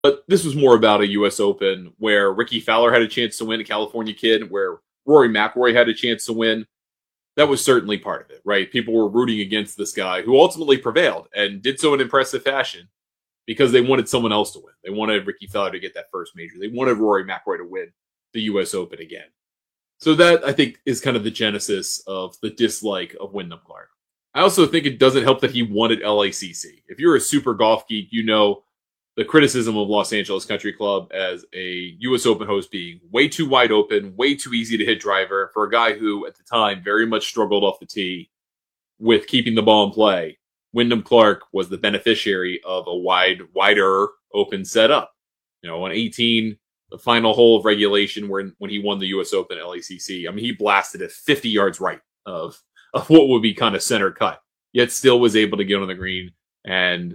But this was more about a U.S. Open where Ricky Fowler had a chance to win, a California kid, where Rory McIlroy had a chance to win. That was certainly part of it, right? People were rooting against this guy who ultimately prevailed and did so in impressive fashion because they wanted someone else to win. They wanted Ricky Fowler to get that first major. They wanted Rory McIlroy to win the U.S. Open again. So that, I think, is kind of the genesis of the dislike of Wyndham Clark. I also think it doesn't help that he won at LACC. If you're a super golf geek, you know the criticism of Los Angeles Country Club as a U.S. Open host being way too wide open, way too easy to hit driver for a guy who, at the time, very much struggled off the tee with keeping the ball in play. Wyndham Clark was the beneficiary of a wider open setup. You know, on 18, the final hole of regulation when he won the U.S. Open at LACC, I mean, he blasted it 50 yards right of what would be kind of center cut, yet still was able to get on the green and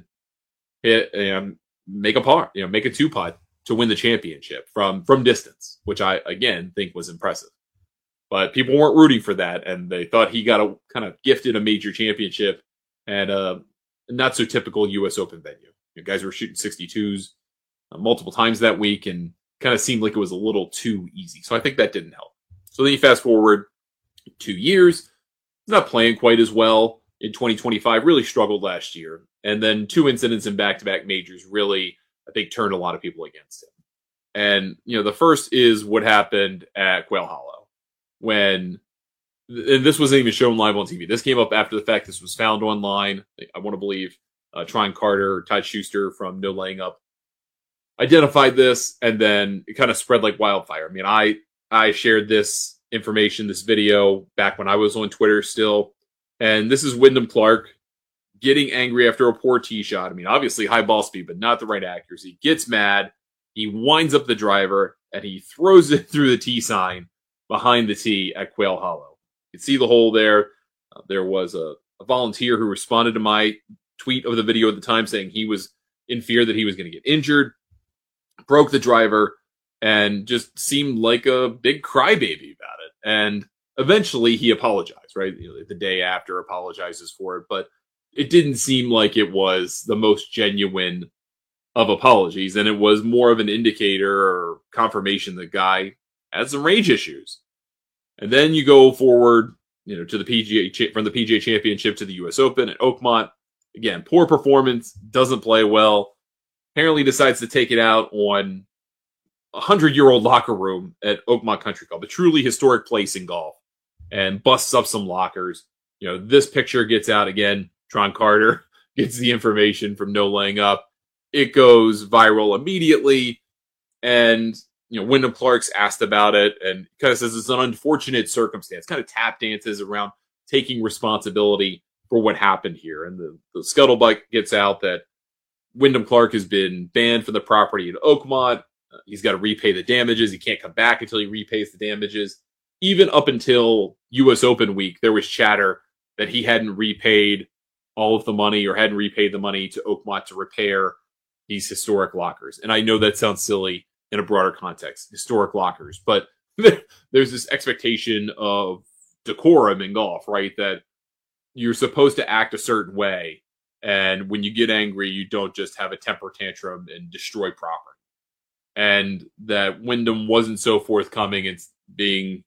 hit and make a par, make a two putt to win the championship from distance, which I again think was impressive. But people weren't rooting for that, and they thought he got a kind of gifted a major championship at a not so typical U.S. Open venue. Guys were shooting 62s multiple times that week, and kind of seemed like it was a little too easy. So I think that didn't help. So then you fast forward 2 years, he's not playing quite as well in 2025. Really struggled last year. And then 2 incidents in back-to-back majors really, I think, turned a lot of people against him. And, the first is what happened at Quail Hollow when, and this wasn't even shown live on TV. This came up after the fact. This was found online. I want to believe Tryon Carter, Todd Schuster from No Laying Up identified this, and then it kind of spread like wildfire. I mean, I shared this information, this video, back when I was on Twitter still. And this is Wyndham Clark getting angry after a poor tee shot. I mean, obviously high ball speed, but not the right accuracy. Gets mad. He winds up the driver, and he throws it through the tee sign behind the tee at Quail Hollow. You can see the hole there. There was a volunteer who responded to my tweet of the video at the time saying he was in fear that he was going to get injured, broke the driver, and just seemed like a big crybaby about it. And eventually he apologized, right? The day after apologizes for it, but it didn't seem like it was the most genuine of apologies. And it was more of an indicator or confirmation the guy had some rage issues. And then you go forward, to the PGA, from the PGA Championship to the US Open at Oakmont. Again, poor performance, doesn't play well. Apparently decides to take it out on a 100-year-old locker room at Oakmont Country Club, a truly historic place in golf, and busts up some lockers. This picture gets out again. Tryon Carter gets the information from No Laying Up. It goes viral immediately, and Wyndham Clark's asked about it and kind of says it's an unfortunate circumstance, kind of tap dances around taking responsibility for what happened here. And the scuttlebutt gets out that Wyndham Clark has been banned from the property at Oakmont. He's got to repay the damages. He can't come back until he repays the damages. Even up until U.S. Open week, there was chatter that he hadn't repaid all of the money or hadn't repaid the money to Oakmont to repair these historic lockers. And I know that sounds silly in a broader context, historic lockers, but there's this expectation of decorum in golf, right? That you're supposed to act a certain way. And when you get angry, you don't just have a temper tantrum and destroy property. And that Wyndham wasn't so forthcoming and being,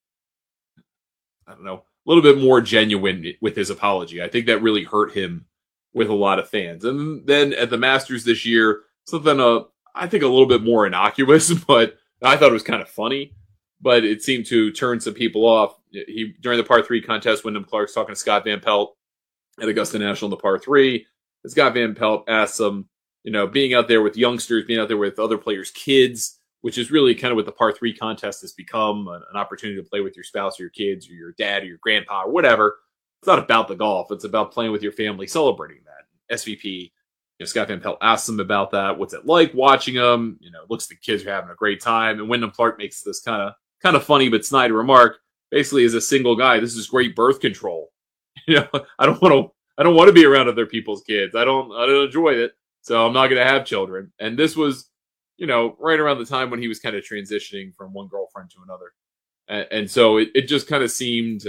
a little bit more genuine with his apology. I think that really hurt him with a lot of fans. And then at the Masters this year, something I think a little bit more innocuous, but I thought it was kind of funny. But it seemed to turn some people off. During the par 3 contest, Wyndham Clark's talking to Scott Van Pelt at Augusta National in the par 3. Scott Van Pelt asks him, being out there with youngsters, being out there with other players' kids, which is really kind of what the par 3 contest has become, an opportunity to play with your spouse or your kids or your dad or your grandpa or whatever. It's not about the golf. It's about playing with your family, celebrating that. SVP, Scott Van Pelt asks him about that. What's it like watching them? Looks like the kids are having a great time. And Wyndham Clark makes this kind of funny but snide remark. Basically, as a single guy, this is great birth control. I don't want to be around other people's kids. I don't enjoy it. So I'm not going to have children. And this was, right around the time when he was kind of transitioning from one girlfriend to another. And so it just kind of seemed,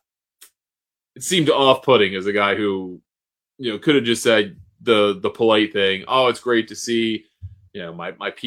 it seemed off-putting as a guy who, could have just said the polite thing. Oh, it's great to see, my